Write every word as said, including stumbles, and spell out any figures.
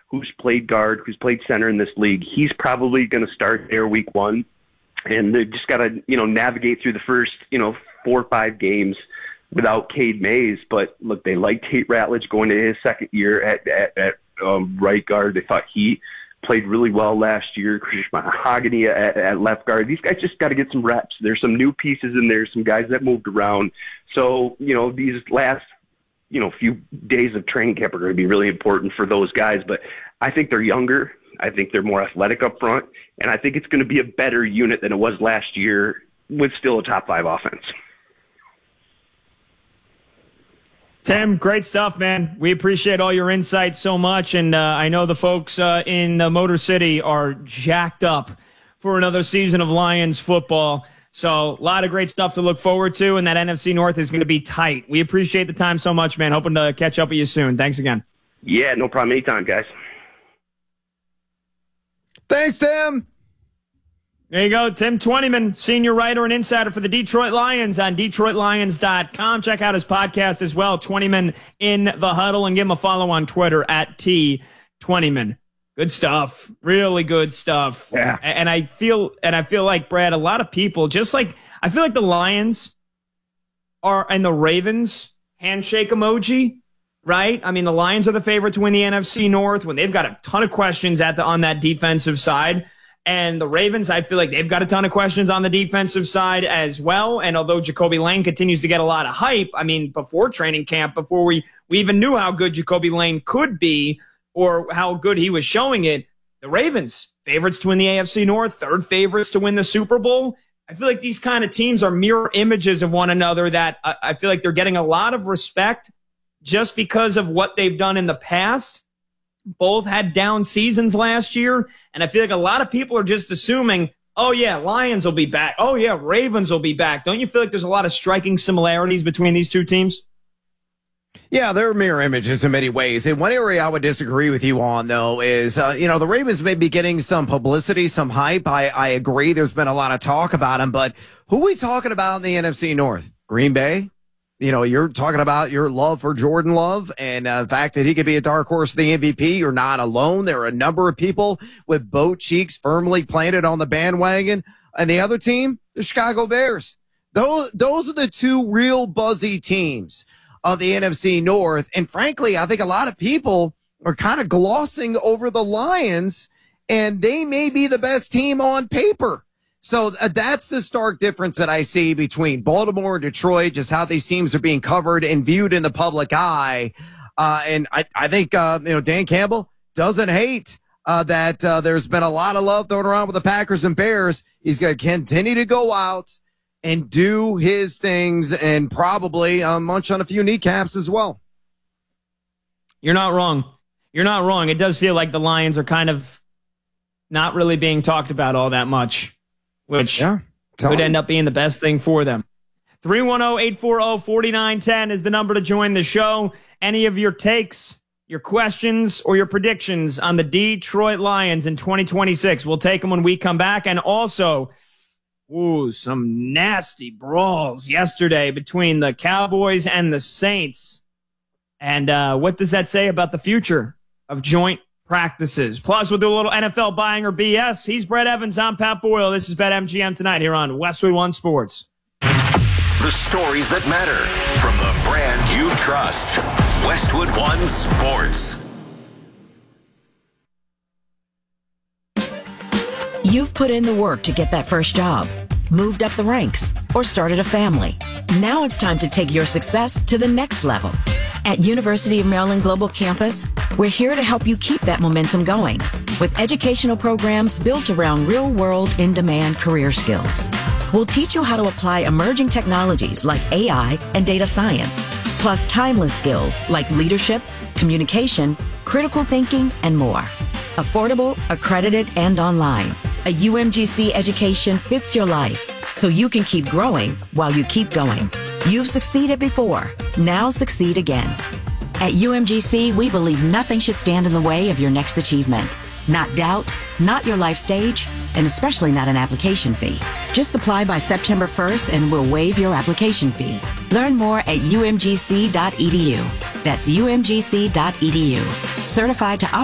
who's played guard, who's played center in this league. He's probably going to start there week one. And they just got to, you know, navigate through the first, you know, four or five games without Cade Mays. But look, they like Tate Ratledge going to his second year at, at, at um, right guard. They thought he played really well last year. Chris Mahogany at, at left guard. These guys just got to get some reps. There's some new pieces in there, some guys that moved around. So, you know, these last, you know, few days of training camp are going to be really important for those guys. But I think they're younger. I think they're more athletic up front. And I think it's going to be a better unit than it was last year with still a top five offense. Tim, great stuff, man. We appreciate all your insights so much, and uh, I know the folks uh, in uh, Motor City are jacked up for another season of Lions football. So a lot of great stuff to look forward to, and that N F C North is going to be tight. We appreciate the time so much, man. Hoping to catch up with you soon. Thanks again. Yeah, no problem. Anytime, guys. Thanks, Tim. There you go, Tim Twentyman, senior writer and insider for the Detroit Lions on Detroit Lions dot com. Check out his podcast as well, Twentyman in the Huddle, and give him a follow on Twitter at T Twentyman. Good stuff, really good stuff. Yeah. And I feel, and I feel like, Brad, a lot of people, just like I feel like the Lions are and the Ravens handshake emoji, right? I mean, the Lions are the favorite to win the N F C North when they've got a ton of questions at the on that defensive side. And the Ravens, I feel like they've got a ton of questions on the defensive side as well. And although Jacoby Lane continues to get a lot of hype, I mean, before training camp, before we, we even knew how good Jacoby Lane could be or how good he was showing it, the Ravens, favorites to win the A F C North, third favorites to win the Super Bowl. I feel like these kind of teams are mirror images of one another that I, I feel like they're getting a lot of respect just because of what they've done in the past. Both had down seasons last year, and I feel like a lot of people are just assuming, oh, yeah, Lions will be back. Oh, yeah, Ravens will be back. Don't you feel like there's a lot of striking similarities between these two teams? Yeah, they're mirror images in many ways. And one area I would disagree with you on, though, is, uh, you know, the Ravens may be getting some publicity, some hype. I, I agree there's been a lot of talk about them, but who are we talking about in the N F C North? Green Bay? You know, you're talking about your love for Jordan Love and uh, the fact that he could be a dark horse for the M V P. You're not alone. There are a number of people with both cheeks firmly planted on the bandwagon. And the other team, the Chicago Bears. Those, those are the two real buzzy teams of the N F C North. And frankly, I think a lot of people are kind of glossing over the Lions, and they may be the best team on paper. So uh, that's the stark difference that I see between Baltimore and Detroit, just how these teams are being covered and viewed in the public eye. Uh, and I, I think, uh, you know, Dan Campbell doesn't hate uh, that uh, there's been a lot of love thrown around with the Packers and Bears. He's going to continue to go out and do his things and probably uh, munch on a few kneecaps as well. You're not wrong. You're not wrong. It does feel like the Lions are kind of not really being talked about all that much, which yeah, could end up being the best thing for them. three one zero, eight four zero, four nine one zero is the number to join the show. Any of your takes, your questions, or your predictions on the Detroit Lions in twenty twenty-six, we'll take them when we come back. And also, ooh, some nasty brawls yesterday between the Cowboys and the Saints. And uh, what does that say about the future of joint practices? Plus, we'll do a little N F L buying or B S. He's Brett Evans. I'm Pat Boyle. This is BetMGM tonight here on Westwood One Sports. The stories that matter from the brand you trust. Westwood One Sports. You've put in the work to get that first job, moved up the ranks, or started a family. Now it's time to take your success to the next level. At University of Maryland Global Campus, we're here to help you keep that momentum going with educational programs built around real-world, in-demand career skills. We'll teach you how to apply emerging technologies like A I and data science, plus timeless skills like leadership, communication, critical thinking, and more. Affordable, accredited, and online. A U M G C education fits your life so you can keep growing while you keep going. You've succeeded before. Now succeed again. At U M G C, we believe nothing should stand in the way of your next achievement. Not doubt, not your life stage, and especially not an application fee. Just apply by September first and we'll waive your application fee. Learn more at U M G C dot E D U. That's U M G C dot E D U. Certified to